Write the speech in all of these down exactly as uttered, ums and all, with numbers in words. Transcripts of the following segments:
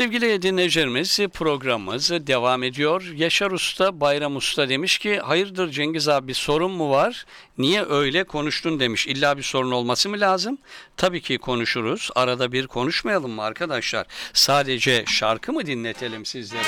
Sevgili dinleyicilerimiz, programımız devam ediyor. Yaşar Usta, Bayram Usta demiş ki hayırdır Cengiz abi, bir sorun mu var? Niye öyle konuştun demiş. İlla bir sorun olması mı lazım? Tabii ki konuşuruz. Arada bir konuşmayalım mı arkadaşlar? Sadece şarkı mı dinletelim sizlere?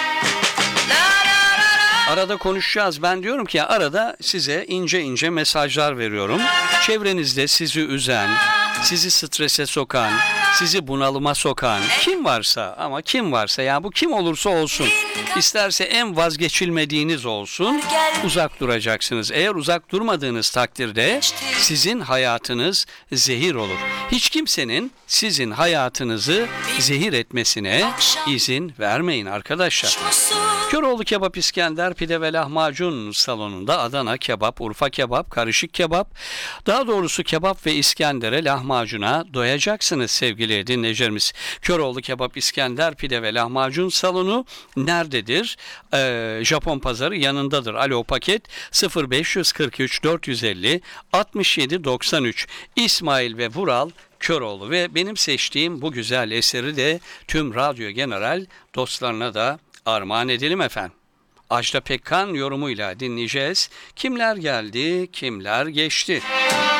Arada konuşacağız. Ben diyorum ki arada size ince ince mesajlar veriyorum. Çevrenizde sizi üzen, sizi strese sokan, sizi bunalıma sokan kim varsa, ama kim varsa, ya bu kim olursa olsun, isterse en vazgeçilmediğiniz olsun, uzak duracaksınız. Eğer uzak durmadığınız takdirde sizin hayatınız zehir olur. Hiç kimsenin sizin hayatınızı zehir etmesine izin vermeyin arkadaşlar. Köroğlu Kebap İskender Pide ve Lahmacun salonunda Adana kebap, Urfa kebap, karışık kebap, daha doğrusu kebap ve İskender'e, lahmacuna doyacaksınız sevgili dinleyicilerimiz. Köroğlu Kebap İskender Pide ve Lahmacun salonu nerededir? Ee, Japon Pazarı yanındadır. Alo paket sıfır beş kırk üç dört yüz elli altmış yedi doksan üç. İsmail ve Vural Köroğlu ve benim seçtiğim bu güzel eseri de tüm Radyo General dostlarına da armağan edelim efendim. Ajda Pekkan yorumuyla dinleyeceğiz. Kimler geldi, kimler geçti?